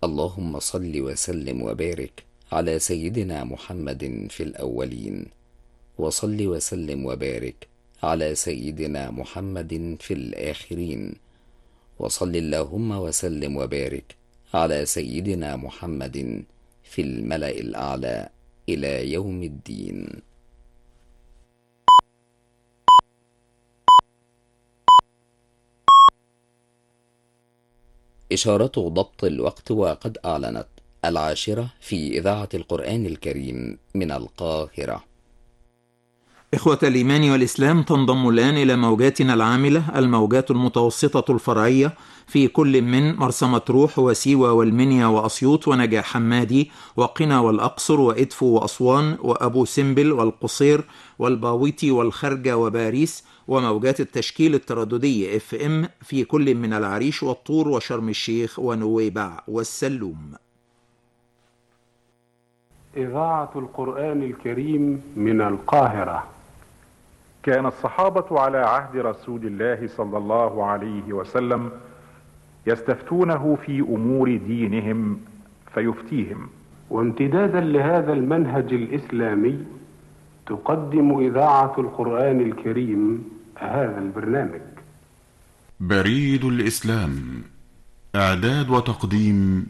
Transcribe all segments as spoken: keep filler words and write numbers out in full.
اللهم صل وسلم وبارك على سيدنا محمد في الأولين، وصل وسلم وبارك على سيدنا محمد في الآخرين، وصل اللهم وسلم وبارك على سيدنا محمد في الملأ الأعلى إلى يوم الدين. إشارة ضبط الوقت، وقد أعلنت العاشرة في إذاعة القرآن الكريم من القاهرة. إخوة الإيمان والإسلام، تنضم الآن إلى موجاتنا العاملة الموجات المتوسطة الفرعية في كل من مرسى مطروح وسيوة والمنيا وأسيوط ونجع حمادي وقنا والأقصر وإدفو وأسوان وأبو سمبل والقصير والباويتي والخرجة وباريس، وموجات التشكيل الترددي اف ام في كل من العريش والطور وشرم الشيخ ونويبع والسلوم. إذاعة القرآن الكريم من القاهرة. كان الصحابة على عهد رسول الله صلى الله عليه وسلم يستفتونه في أمور دينهم فيفتيهم، وامتدادا لهذا المنهج الإسلامي تقدم إذاعة القرآن الكريم هذا البرنامج. بريد الإسلام، إعداد وتقديم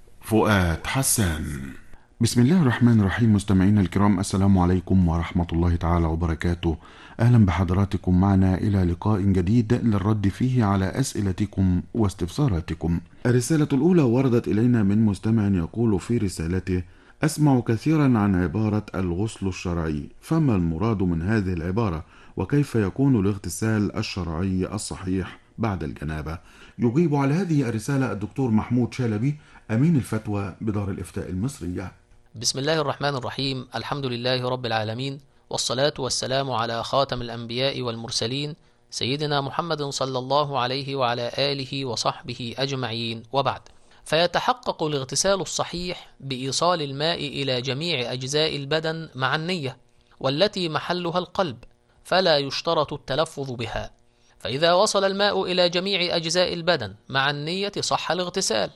فؤاد حسان. بسم الله الرحمن الرحيم. مستمعينا الكرام، السلام عليكم ورحمة الله تعالى وبركاته. أهلا بحضراتكم معنا إلى لقاء جديد للرد فيه على أسئلتكم واستفساراتكم. الرسالة الأولى وردت إلينا من مستمع يقول في رسالته: أسمع كثيرا عن عبارة الغسل الشرعي، فما المراد من هذه العبارة؟ وكيف يكون الاغتسال الشرعي الصحيح بعد الجنابة؟ يجيب على هذه الرسالة الدكتور محمود شلبي، أمين الفتوى بدار الإفتاء المصرية. بسم الله الرحمن الرحيم. الحمد لله رب العالمين، والصلاة والسلام على خاتم الأنبياء والمرسلين سيدنا محمد صلى الله عليه وعلى آله وصحبه أجمعين، وبعد. فيتحقق الاغتسال الصحيح بإيصال الماء إلى جميع أجزاء البدن مع النية، والتي محلها القلب، فلا يشترط التلفظ بها. فإذا وصل الماء إلى جميع أجزاء البدن مع النية صح الاغتسال،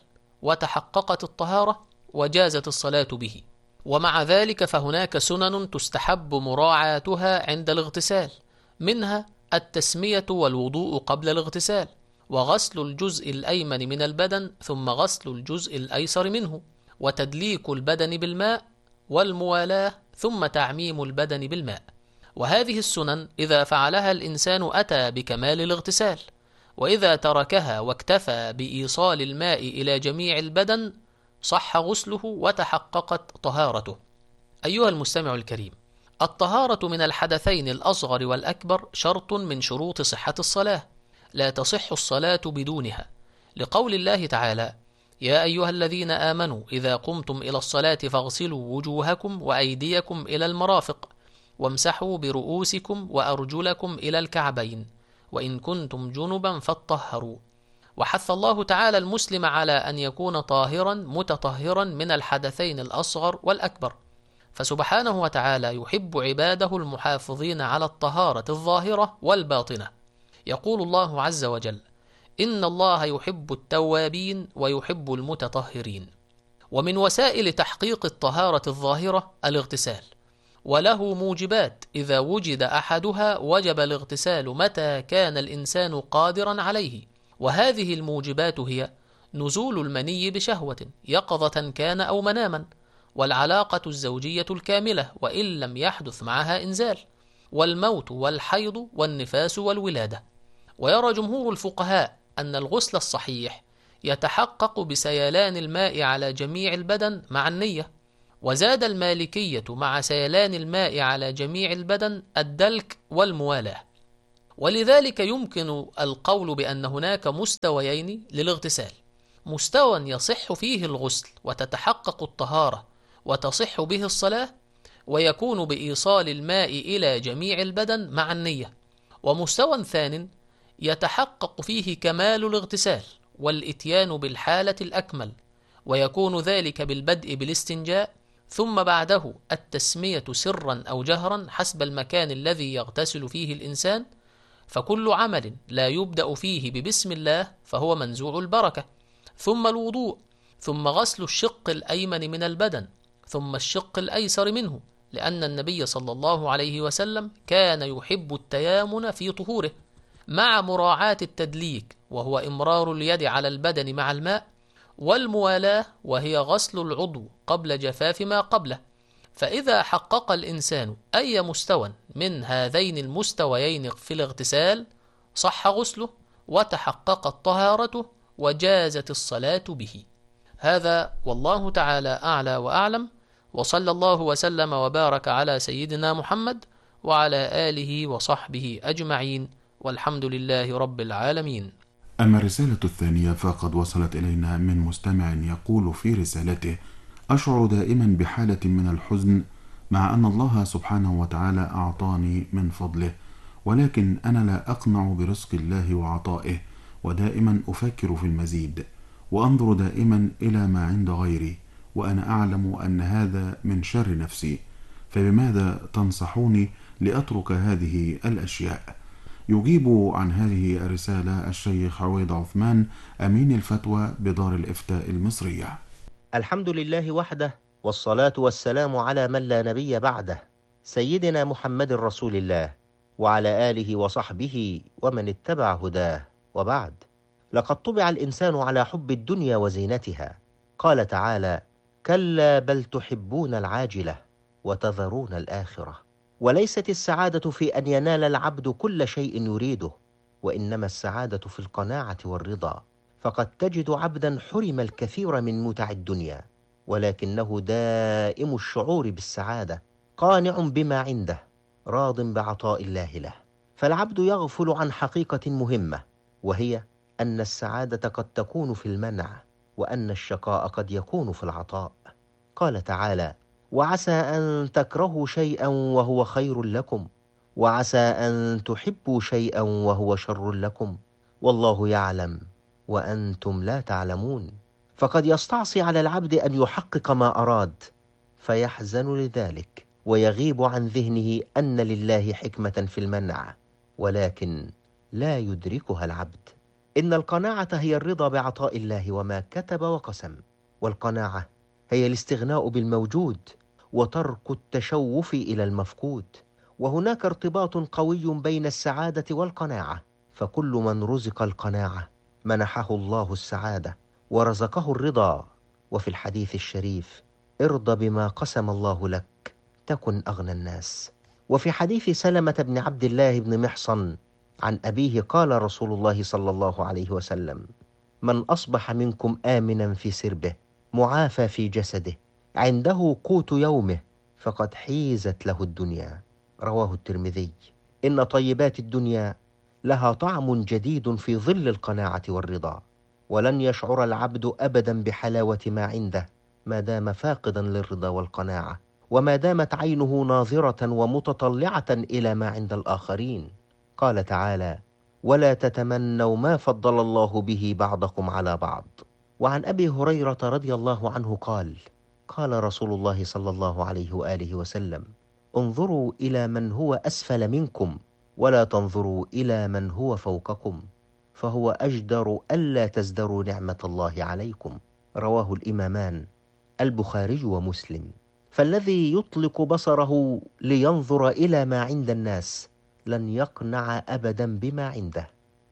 وتحققت الطهارة، وجازت الصلاة به. ومع ذلك فهناك سنن تستحب مراعاتها عند الاغتسال، منها التسمية والوضوء قبل الاغتسال، وغسل الجزء الأيمن من البدن ثم غسل الجزء الأيسر منه، وتدليك البدن بالماء، والموالاة، ثم تعميم البدن بالماء. وهذه السنن إذا فعلها الإنسان أتى بكمال الاغتسال، وإذا تركها واكتفى بإيصال الماء إلى جميع البدن صح غسله وتحققت طهارته. أيها المستمع الكريم، الطهارة من الحدثين الأصغر والأكبر شرط من شروط صحة الصلاة، لا تصح الصلاة بدونها، لقول الله تعالى: يا أيها الذين آمنوا إذا قمتم إلى الصلاة فاغسلوا وجوهكم وأيديكم إلى المرافق، وامسحوا برؤوسكم وأرجلكم إلى الكعبين، وإن كنتم جنبا فاطهروا. وحث الله تعالى المسلم على أن يكون طاهرا متطهرا من الحدثين الأصغر والأكبر، فسبحانه وتعالى يحب عباده المحافظين على الطهارة الظاهرة والباطنة. يقول الله عز وجل: إن الله يحب التوابين ويحب المتطهرين. ومن وسائل تحقيق الطهارة الظاهرة الاغتسال، وله موجبات إذا وجد أحدها وجب الاغتسال متى كان الإنسان قادرا عليه. وهذه الموجبات هي نزول المني بشهوة يقظة كان أو مناما، والعلاقة الزوجية الكاملة وإن لم يحدث معها إنزال، والموت والحيض والنفاس والولادة. ويرى جمهور الفقهاء أن الغسل الصحيح يتحقق بسيلان الماء على جميع البدن مع النية. وزاد المالكية مع سيلان الماء على جميع البدن الدلك والموالاة. ولذلك يمكن القول بأن هناك مستويين للاغتسال: مستوى يصح فيه الغسل وتتحقق الطهارة وتصح به الصلاة، ويكون بإيصال الماء إلى جميع البدن مع النية، ومستوى ثان يتحقق فيه كمال الاغتسال والإتيان بالحالة الأكمل، ويكون ذلك بالبدء بالاستنجاء، ثم بعده التسمية سرا أو جهرا حسب المكان الذي يغتسل فيه الإنسان، فكل عمل لا يبدأ فيه ببسم الله فهو منزوع البركة. ثم الوضوء، ثم غسل الشق الأيمن من البدن، ثم الشق الأيسر منه، لأن النبي صلى الله عليه وسلم كان يحب التيامن في طهوره، مع مراعاة التدليك وهو إمرار اليد على البدن مع الماء، والموالاة وهي غسل العضو قبل جفاف ما قبله. فإذا حقق الإنسان أي مستوى من هذين المستويين في الاغتسال صح غسله وتحققت طهارته وجازت الصلاة به. هذا والله تعالى أعلى وأعلم، وصلى الله وسلم وبارك على سيدنا محمد وعلى آله وصحبه أجمعين، والحمد لله رب العالمين. أما الرسالة الثانية فقد وصلت إلينا من مستمع يقول في رسالته: أشعر دائما بحالة من الحزن مع أن الله سبحانه وتعالى أعطاني من فضله، ولكن أنا لا أقنع برزق الله وعطائه، ودائما أفكر في المزيد، وأنظر دائما إلى ما عند غيري، وأنا أعلم أن هذا من شر نفسي، فبماذا تنصحوني لأترك هذه الأشياء؟ يجيب عن هذه الرسالة الشيخ عويض عثمان، أمين الفتوى بدار الإفتاء المصرية. الحمد لله وحده، والصلاة والسلام على من لا نبي بعده، سيدنا محمد رسول الله، وعلى آله وصحبه ومن اتبع هداه، وبعد. لقد طبع الإنسان على حب الدنيا وزينتها. قال تعالى: كلا بل تحبون العاجلة وتذرون الآخرة. وليست السعادة في أن ينال العبد كل شيء يريده، وإنما السعادة في القناعة والرضا. فقد تجد عبدا حرم الكثير من متع الدنيا، ولكنه دائم الشعور بالسعادة، قانع بما عنده، راض بعطاء الله له. فالعبد يغفل عن حقيقة مهمة، وهي أن السعادة قد تكون في المنع، وأن الشقاء قد يكون في العطاء. قال تعالى: وعسى أن تكرهوا شيئا وهو خير لكم، وعسى أن تحبوا شيئا وهو شر لكم، والله يعلم وأنتم لا تعلمون. فقد يستعصي على العبد أن يحقق ما أراد، فيحزن لذلك، ويغيب عن ذهنه أن لله حكمة في المنع، ولكن لا يدركها العبد. إن القناعة هي الرضا بعطاء الله وما كتب وقسم، والقناعة هي الاستغناء بالموجود وترك التشوف إلى المفقود. وهناك ارتباط قوي بين السعادة والقناعة، فكل من رزق القناعة منحه الله السعادة ورزقه الرضا. وفي الحديث الشريف: ارض بما قسم الله لك تكن أغنى الناس. وفي حديث سلمة بن عبد الله بن محصن عن أبيه قال رسول الله صلى الله عليه وسلم: من أصبح منكم آمنا في سربه معافى في جسده عنده قوت يومه فقد حيزت له الدنيا. رواه الترمذي. إن طيبات الدنيا لها طعم جديد في ظل القناعة والرضا، ولن يشعر العبد أبدا بحلاوة ما عنده ما دام فاقدا للرضا والقناعة، وما دامت عينه ناظرة ومتطلعة إلى ما عند الآخرين. قال تعالى: ولا تتمنوا ما فضل الله به بعضكم على بعض. وعن أبي هريرة رضي الله عنه قال: قال رسول الله صلى الله عليه وآله وسلم: انظروا إلى من هو أسفل منكم ولا تنظروا إلى من هو فوقكم، فهو أجدر ألا تزدروا نعمة الله عليكم. رواه الإمامان البخاري ومسلم. فالذي يطلق بصره لينظر إلى ما عند الناس لن يقنع أبدا بما عنده،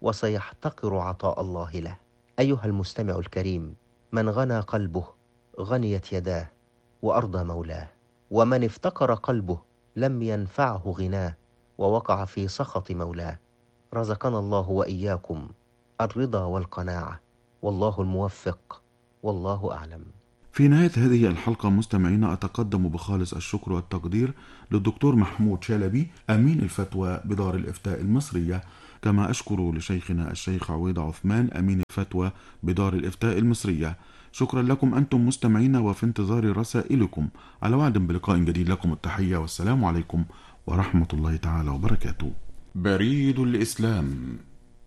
وسيحتقر عطاء الله له. أيها المستمع الكريم، من غنى قلبه غنيت يداه وأرضى مولاه، ومن افتقر قلبه لم ينفعه غناه ووقع في سخط مولاه. رزقنا الله وإياكم الرضا والقناعة، والله الموفق، والله أعلم. في نهاية هذه الحلقة مستمعينا أتقدم بخالص الشكر والتقدير للدكتور محمود شلبي أمين الفتوى بدار الإفتاء المصرية، كما أشكر لشيخنا الشيخ عويض عثمان أمين الفتوى بدار الإفتاء المصرية. شكرا لكم أنتم مستمعين، وفي انتظار رسائلكم. على وعد بلقاء جديد، لكم التحية والسلام عليكم ورحمة الله تعالى وبركاته. بريد الإسلام،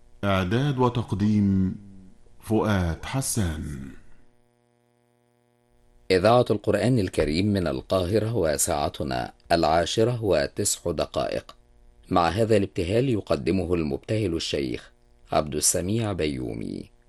إعداد وتقديم فؤاد حسان. إذاعة القرآن الكريم من القاهرة، وساعتنا العاشرة وتسع دقائق. مع هذا الابتهال يقدمه المبتهل الشيخ عبد السميع بيومي.